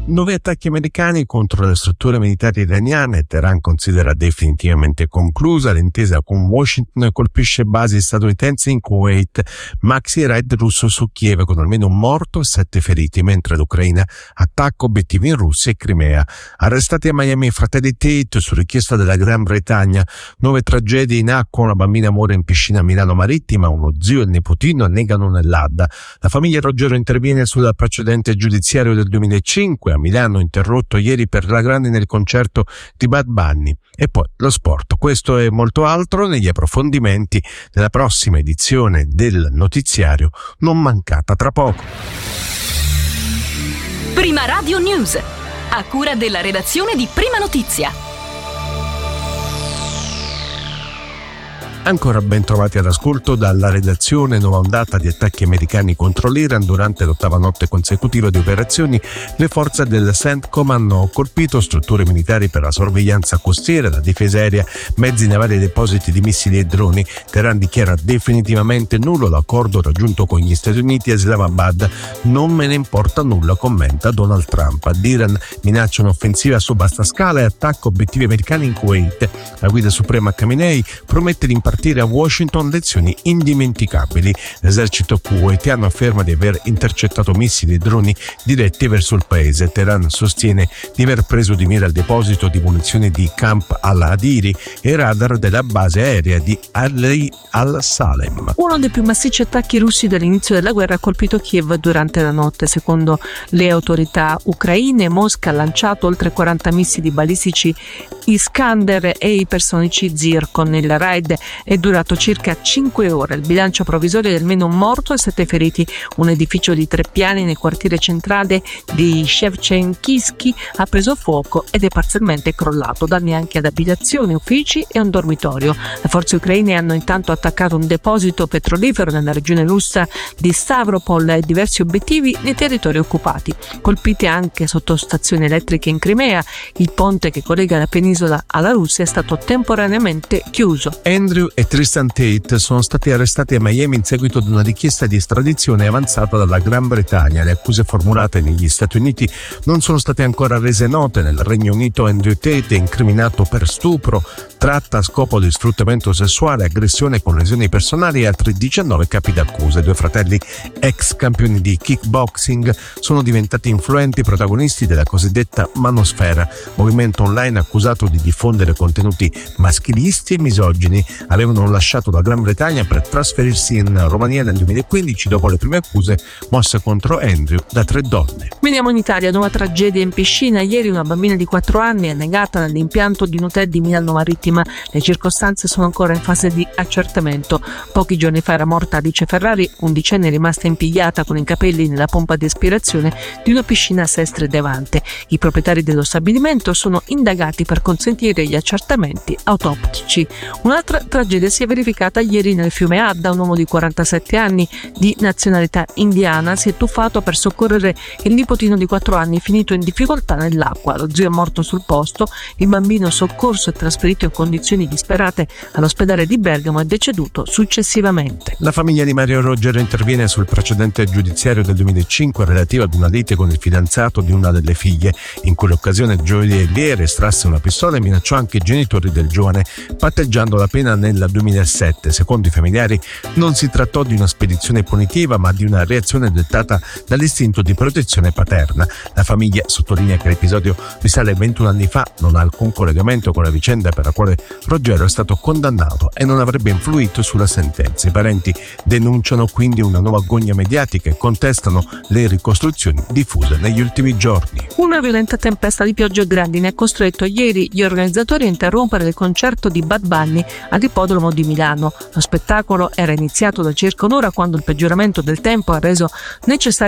9 attacchi americani contro le strutture militari iraniane. Teheran considera definitivamente conclusa l'intesa con Washington e colpisce basi statunitensi in Kuwait. Maxi raid russo su Kiev con almeno un morto e 7 feriti, mentre l'Ucraina attacca obiettivi in Russia e Crimea. Arrestati a Miami i fratelli Tate su richiesta della Gran Bretagna. 9 tragedie in acqua, una bambina muore in piscina a Milano Marittima, uno zio e il nipotino annegano nell'Adda. La famiglia Roggero interviene sul precedente giudiziario del 2005 a Milano, interrotto ieri per la grande nel concerto di Bad Bunny. E poi lo sport. Questo e molto altro negli approfondimenti della prossima edizione del notiziario, non mancata tra poco. Prima Radio News, a cura della redazione di Prima Notizia. Ancora ben trovati all'ascolto dalla redazione. Nuova ondata di attacchi americani contro l'Iran. Durante l'ottava notte consecutiva di operazioni, le forze del CENTCOM hanno colpito strutture militari per la sorveglianza costiera, la difesa aerea, mezzi navali e depositi di missili e droni. Teheran dichiara definitivamente nullo l'accordo raggiunto con gli Stati Uniti a Islamabad. Non me ne importa nulla, commenta Donald Trump. L'Iran minaccia un'offensiva su vasta scala e attacca obiettivi americani in Kuwait. La guida suprema Khamenei promette di impartire a Washington lezioni indimenticabili. L'esercito kuwaitiano afferma di aver intercettato missili e droni diretti verso il paese. Teheran sostiene di aver preso di mira il deposito di munizioni di Camp al-Adiri e radar della base aerea di Ali al-Salem. Uno dei più massicci attacchi russi dall'inizio della guerra ha colpito Kiev durante la notte. Secondo le autorità ucraine, Mosca ha lanciato oltre 40 missili balistici Iskander e ipersonici Zircon. Il raid è durato circa 5 ore. Il bilancio provvisorio è almeno un morto e 7 feriti. Un edificio di 3 piani nel quartiere centrale di Shevchenkivsky ha preso fuoco ed è parzialmente crollato. Danni anche ad abitazioni, uffici e un dormitorio. Le forze ucraine hanno intanto attaccato un deposito petrolifero nella regione russa di Stavropol e diversi obiettivi nei territori occupati. Colpite anche sottostazioni elettriche in Crimea. Il ponte che collega la penisola alla Russia è stato temporaneamente chiuso. Andrew e Tristan Tate sono stati arrestati a Miami in seguito ad una richiesta di estradizione avanzata dalla Gran Bretagna. Le accuse formulate negli Stati Uniti non sono state ancora rese note. Nel Regno Unito Andrew Tate è incriminato per stupro, tratta a scopo di sfruttamento sessuale, aggressione con lesioni personali e altri 19 capi d'accusa. I 2 fratelli, ex campioni di kickboxing, sono diventati influenti protagonisti della cosiddetta Manosfera, movimento online accusato di diffondere contenuti maschilisti e misogini. Avevano lasciato la Gran Bretagna per trasferirsi in Romania nel 2015 dopo le prime accuse mosse contro Andrew da 3 donne. Veniamo in Italia. Nuova tragedia in piscina. Ieri una bambina di 4 anni è annegata nell'impianto di un hotel di Milano Marittima. Le circostanze sono ancora in fase di accertamento. Pochi giorni fa era morta Alice Ferrari, 11enne rimasta impigliata con i capelli nella pompa di aspirazione di una piscina a Sestre Devante. I proprietari dello stabilimento sono indagati per consentire gli accertamenti autoptici. Un'altra tragedia si è verificata ieri nel fiume Adda. Un uomo di 47 anni di nazionalità indiana si è tuffato per soccorrere il nipotino di 4 anni finito in difficoltà nell'acqua. Lo zio è morto sul posto. Il bambino soccorso e trasferito in condizioni disperate all'ospedale di Bergamo è deceduto successivamente. La famiglia di Mario Roggero interviene sul precedente giudiziario del 2005 relativo ad una lite con il fidanzato di una delle figlie. In quell'occasione il gioielliere estrasse una pistola e minacciò anche i genitori del giovane, patteggiando la pena nel 2007. Secondo i familiari non si trattò di una spedizione punitiva ma di una reazione dettata dall'istinto di protezione paterna. La famiglia sottolinea che l'episodio risale 21 anni fa, non ha alcun collegamento con la vicenda per la quale Roggero è stato condannato e non avrebbe influito sulla sentenza. I parenti denunciano quindi una nuova gogna mediatica e contestano le ricostruzioni diffuse negli ultimi giorni. Una violenta tempesta di pioggia e grandine ha costretto ieri gli organizzatori a interrompere il concerto di Bad Bunny all'ippodromo di Milano. Lo spettacolo era iniziato da circa un'ora quando il peggioramento del tempo ha reso necessario